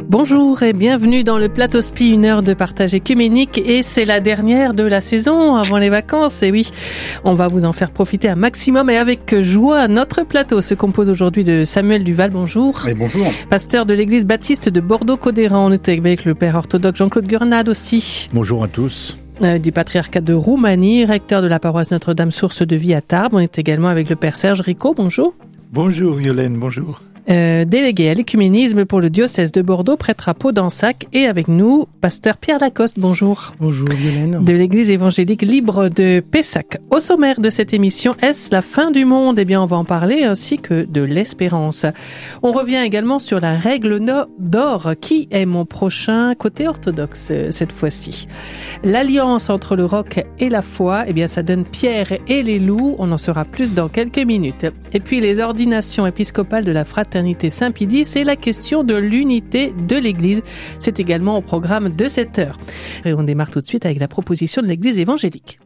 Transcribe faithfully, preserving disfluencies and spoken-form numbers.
Bonjour et bienvenue dans le Plateau Spi, une heure de partage écuménique, et c'est la dernière de la saison avant les vacances. Et oui, on va vous en faire profiter un maximum et avec joie. Notre plateau se compose aujourd'hui de Samuel Duval, bonjour. Et bonjour. Pasteur de l'église baptiste de Bordeaux-Codéran. On était avec le père orthodoxe Jean-Claude Gurnade aussi. Bonjour à tous. Euh, du patriarcat de Roumanie, recteur de la paroisse Notre-Dame Source de Vie à Tarbes. On est également avec le père Serge Rico, bonjour. Bonjour Violaine, bonjour. Euh, délégué à l'écuménisme pour le diocèse de Bordeaux, prêtre à Pau-d'Ensac, et avec nous, pasteur Pierre Lacoste, bonjour. Bonjour Violaine. De l'église évangélique libre de Pessac. Au sommaire de cette émission, est-ce la fin du monde? Eh bien, on va en parler, ainsi que de l'espérance. On revient également sur la règle d'or. Qui est mon prochain côté orthodoxe cette fois-ci? L'alliance entre le roc et la foi, eh bien, ça donne Pierre et les loups. On en saura plus dans quelques minutes. Et puis, les ordinations épiscopales de la fraternité Saint-Pie, c'est la question de l'unité de l'Église. C'est également au programme de cette heure. Et on démarre tout de suite avec la proposition de l'Église évangélique.